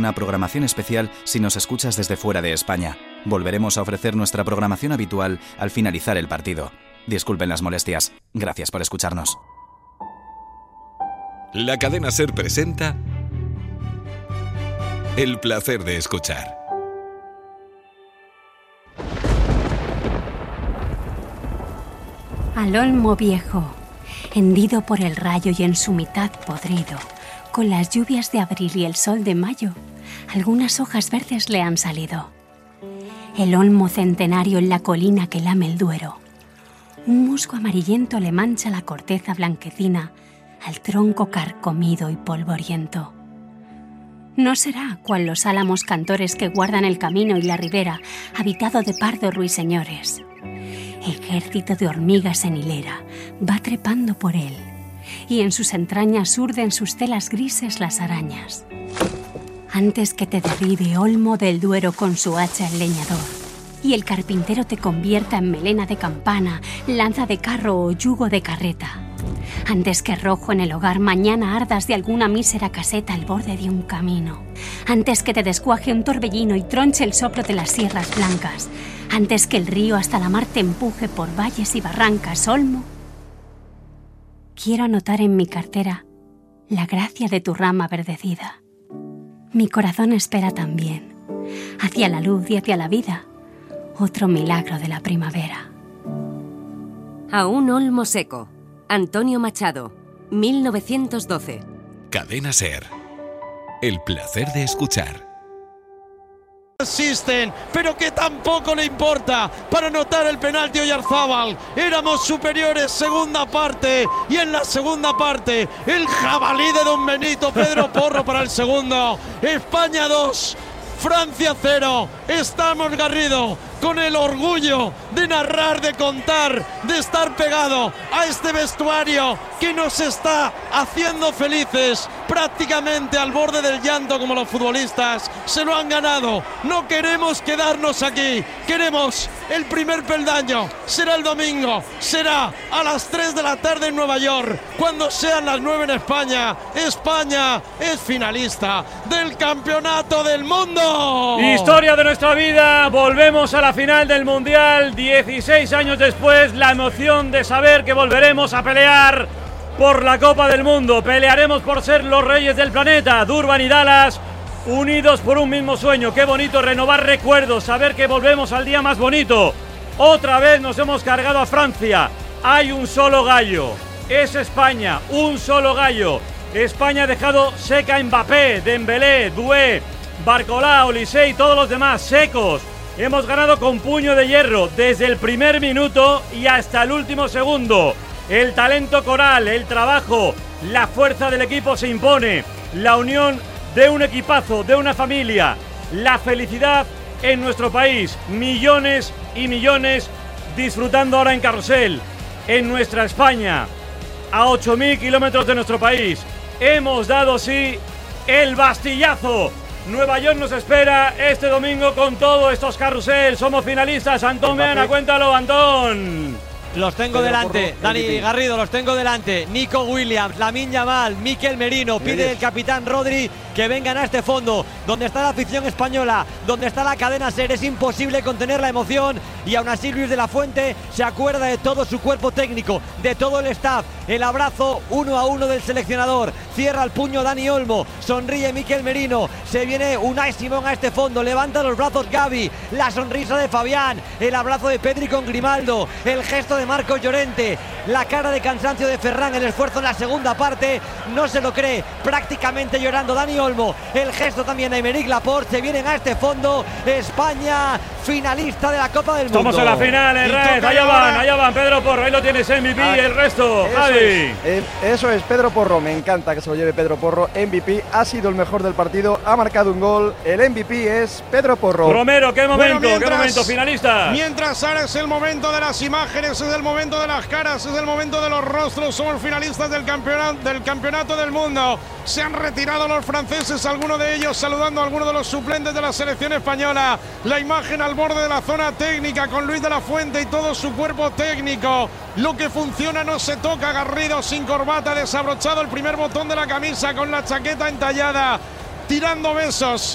una programación especial si nos escuchas desde fuera de España. Volveremos a ofrecer nuestra programación habitual al finalizar el partido. Disculpen las molestias. Gracias por escucharnos. La cadena SER presenta El placer de escuchar. Al olmo viejo, hendido por el rayo y en su mitad podrido, con las lluvias de abril y el sol de mayo, algunas hojas verdes le han salido. El olmo centenario en la colina que lame el Duero, un musgo amarillento le mancha la corteza blanquecina al tronco carcomido y polvoriento. No será cual los álamos cantores que guardan el camino y la ribera, habitado de pardos ruiseñores. Ejército de hormigas en hilera va trepando por él, y en sus entrañas urden sus telas grises las arañas. Antes que te derribe olmo del Duero con su hacha el leñador, y el carpintero te convierta en melena de campana, lanza de carro o yugo de carreta. Antes que rojo en el hogar mañana ardas de alguna mísera caseta al borde de un camino. Antes que te descuaje un torbellino y tronche el soplo de las sierras blancas. Antes que el río hasta la mar te empuje por valles y barrancas, olmo. Quiero anotar en mi cartera la gracia de tu rama verdecida. Mi corazón espera también, hacia la luz y hacia la vida, otro milagro de la primavera. A un olmo seco. Antonio Machado, 1912. Cadena SER. El placer de escuchar. Existen, pero que tampoco le importa para anotar el penalti Oyarzábal. Éramos superiores segunda parte, y en la segunda parte el jabalí de Don Benito, Pedro Porro para el segundo. España 2, Francia 0. Estamos, Garrido, con el orgullo de narrar, de contar, de estar pegado a este vestuario que nos está haciendo felices, prácticamente al borde del llanto como los futbolistas. Se lo han ganado. No queremos quedarnos aquí. Queremos el primer peldaño. Será el domingo. Será a las 3 de la tarde en Nueva York. Cuando sean las 9 en España. España es finalista del Campeonato del Mundo. Historia de nuestra vida. Volvemos a la final del Mundial. 16 años después, la emoción de saber que volveremos a pelear por la Copa del Mundo. Pelearemos por ser los reyes del planeta. Durban y Dallas, unidos por un mismo sueño. Qué bonito renovar recuerdos, saber que volvemos al día más bonito. Otra vez nos hemos cargado a Francia. Hay un solo gallo. Es España, un solo gallo. España ha dejado seca a Mbappé, Dembélé, Doué, Barcola, Olise y todos los demás secos. Hemos ganado con puño de hierro desde el primer minuto y hasta el último segundo. El talento coral, el trabajo, la fuerza del equipo se impone. La unión de un equipazo, de una familia. La felicidad en nuestro país. Millones y millones disfrutando ahora en carrusel. En nuestra España. A 8.000 kilómetros de nuestro país. Hemos dado, sí, el bastillazo. Nueva York nos espera este domingo con todos estos carrusel. Somos finalistas. Antón Meana, cuéntalo, Antón. Los tengo delante, Dani Garrido, los tengo delante. Nico Williams, Lamine Yamal, Mikel Merino. Pide el capitán Rodri que vengan a este fondo, donde está la afición española, donde está la cadena SER. Es imposible contener la emoción, y aún así Luis de la Fuente se acuerda de todo su cuerpo técnico, de todo el staff. El abrazo 1-1 del seleccionador. Cierra el puño Dani Olmo, sonríe Mikel Merino. Se viene Unai Simón a este fondo, levanta los brazos Gavi, la sonrisa de Fabián, el abrazo de Pedri con Grimaldo, el gesto de Marcos Llorente, la cara de cansancio de Ferran, el esfuerzo en la segunda parte, no se lo cree, prácticamente llorando Dani Olmo, el gesto también de Aymeric Laporte. Se vienen a este fondo. España finalista de la Copa del Mundo. Estamos en la final, Red. Allá van, Pedro Porro, ahí lo tienes, MVP, el resto, Javi. Eso es, Pedro Porro, me encanta que se lo lleve Pedro Porro, MVP, ha sido el mejor del partido, ha marcado un gol, el MVP es Pedro Porro. Romero, qué momento, finalista. Mientras ahora es el momento de las imágenes, es el momento de las caras, es el momento de los rostros. Somos finalistas del campeonato del mundo. Se han retirado los franceses, algunos de ellos saludando a algunos de los suplentes de la selección española. La imagen al borde de la zona técnica con Luis de la Fuente y todo su cuerpo técnico. Lo que funciona no se toca. Garrido sin corbata, desabrochado el primer botón de la camisa, con la chaqueta entallada, tirando besos